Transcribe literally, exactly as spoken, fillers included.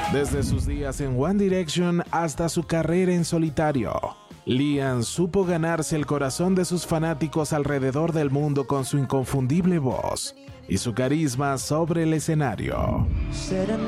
Desde sus días en One Direction hasta su carrera en solitario, Liam supo ganarse el corazón de sus fanáticos alrededor del mundo con su inconfundible voz y su carisma sobre el escenario.